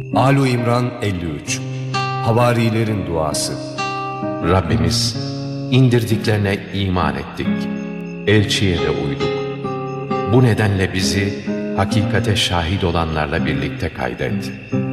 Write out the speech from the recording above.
Âl-i İmran 53. Havarilerin duası. Rabbimiz, indirdiklerine iman ettik, elçiye de uyduk. Bu nedenle bizi hakikate şahit olanlarla birlikte kaydet.